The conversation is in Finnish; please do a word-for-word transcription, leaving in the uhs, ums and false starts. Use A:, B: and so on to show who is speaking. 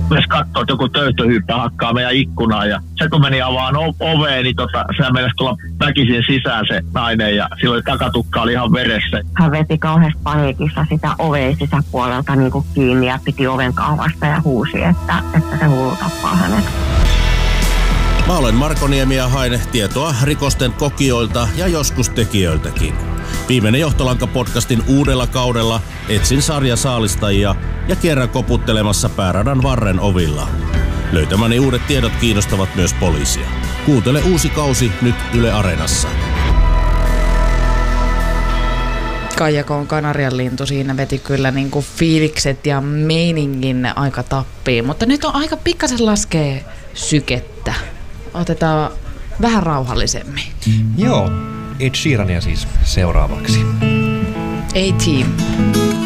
A: myös katsoo, että joku töyttöhyyppä hakkaa meidän ikkunaan. Ja se kun meni avaan o- oveen, niin tota, sehän meinasi tulla väkisin sisään se nainen ja silloin takatukka oli ihan veressä.
B: Hän veti kauheasti paniikissa sitä oveen sisäpuolelta niin kuin kiinni ja piti oven kahvasta ja huusi, että, että se hullu tappaa hänet.
C: Mä olen Marko Niemi ja hain tietoa rikosten kokijoilta ja joskus tekijöiltäkin. Viimeinen Johtolanka-podcastin uudella kaudella etsin sarjasaalistajia ja kierrän koputtelemassa pääradan varren ovilla. Löytämäni uudet tiedot kiinnostavat myös poliisia. Kuuntele uusi kausi nyt Yle Areenassa.
D: Kaijako on Kanarian lintu, siinä veti kyllä niinku fiilikset ja meiningin aika tappiin, mutta nyt on aika pikkasen laskee sykettä. Otetaan vähän rauhallisemmin.
E: Joo, Ed Sheerania siis seuraavaksi.
D: A-Team.